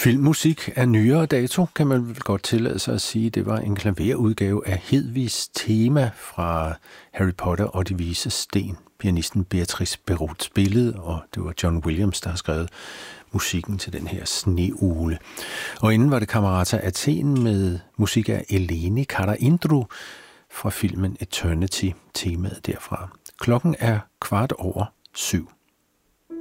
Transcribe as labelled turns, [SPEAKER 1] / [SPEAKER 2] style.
[SPEAKER 1] Filmmusik af nyere dato, kan man vel godt tillade sig at sige. Det var en klaverudgave af Hedvigs tema fra Harry Potter og de vise sten. Pianisten Beatrice Beruth spillede, og det var John Williams, der har skrevet musikken til den her sneugle. Og inden var det Camerata Athen med musik af Eleni Karaindru fra filmen Eternity, temaet derfra. Klokken er 7:15.